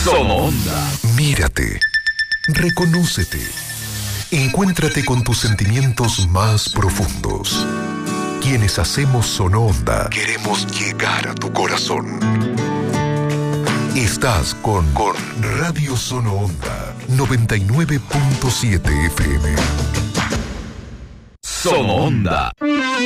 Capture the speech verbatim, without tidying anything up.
Sonoonda. Mírate. Reconócete. Encuéntrate con tus sentimientos más profundos. Quienes hacemos Sonoonda queremos llegar a tu corazón. Estás con, con Radio Sonoonda noventa y nueve punto siete F M. Sonoonda.